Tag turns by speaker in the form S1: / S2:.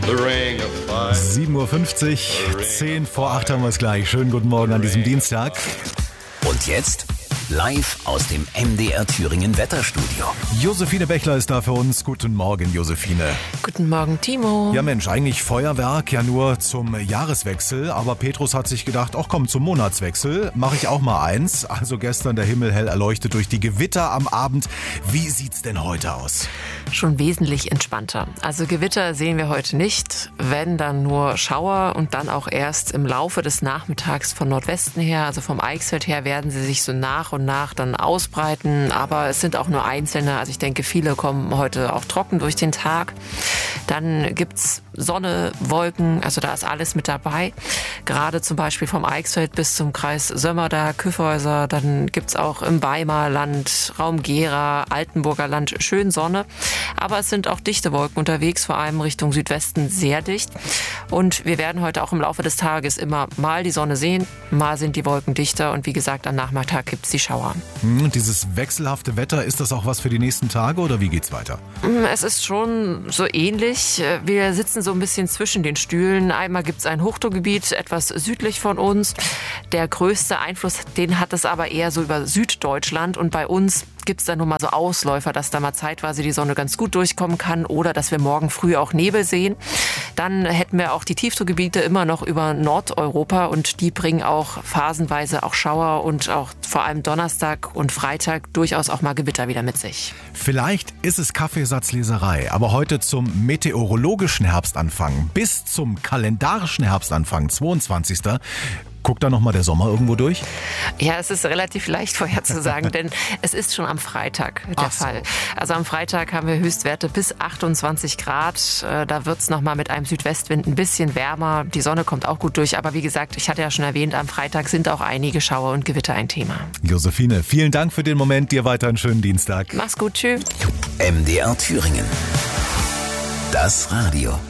S1: 7:50 Uhr, 10 vor 8 haben wir es gleich. Schönen guten Morgen an diesem Dienstag.
S2: Und jetzt live aus dem MDR Thüringen Wetterstudio.
S1: Josephine Bechler ist da für uns. Guten Morgen, Josephine.
S3: Guten Morgen, Timo.
S1: Ja Mensch, eigentlich Feuerwerk ja nur zum Jahreswechsel, aber Petrus hat sich gedacht, ach komm, zum Monatswechsel mache ich auch mal eins. Also gestern der Himmel hell erleuchtet durch die Gewitter am Abend. Wie sieht's denn heute aus?
S3: Schon wesentlich entspannter. Also Gewitter sehen wir heute nicht, wenn dann nur Schauer und dann auch erst im Laufe des Nachmittags von Nordwesten her, also vom Eichsfeld her, werden sie sich so nach und nach dann ausbreiten. Aber es sind auch nur einzelne, also ich denke, viele kommen heute auch trocken durch den Tag. Dann gibt's Sonne, Wolken, also da ist alles mit dabei. Gerade zum Beispiel vom Eichsfeld bis zum Kreis Sömmerda, Kyffhäuser, dann gibt's auch im Weimarer Land, Raum Gera, Altenburger Land schön Sonne. Aber es sind auch dichte Wolken unterwegs, vor allem Richtung Südwesten sehr dicht. Und wir werden heute auch im Laufe des Tages immer mal die Sonne sehen, mal sind die Wolken dichter und wie gesagt, am Nachmittag gibt's die Schauer.
S1: Dieses wechselhafte Wetter, ist das auch was für die nächsten Tage oder wie geht's weiter?
S3: Es ist schon so ähnlich. Wir sitzen so ein bisschen zwischen den Stühlen. Einmal gibt's ein Hochdruckgebiet etwas südlich von uns. Der größte Einfluss, den hat es aber eher so über Süddeutschland und bei uns gibt's da nur mal so Ausläufer, dass da mal zeitweise die Sonne ganz gut durchkommen kann oder dass wir morgen früh auch Nebel sehen. Dann hätten wir auch die Tiefdruckgebiete immer noch über Nordeuropa und die bringen auch phasenweise auch Schauer und auch vor allem Donnerstag und Freitag durchaus auch mal Gewitter wieder mit sich.
S1: Vielleicht ist es Kaffeesatzleserei, aber heute zum meteorologischen Herbstanfang bis zum kalendarischen Herbstanfang, 22. Guckt da nochmal der Sommer irgendwo durch?
S3: Ja, es ist relativ leicht vorherzusagen, denn es ist schon am Freitag der Fall. Also am Freitag haben wir Höchstwerte bis 28 Grad. Da wird es nochmal mit einem Südwestwind ein bisschen wärmer. Die Sonne kommt auch gut durch. Aber wie gesagt, ich hatte ja schon erwähnt, am Freitag sind auch einige Schauer und Gewitter ein Thema.
S1: Josephine, vielen Dank für den Moment. Dir weiter einen schönen Dienstag.
S3: Mach's gut, tschüss.
S2: MDR Thüringen. Das Radio.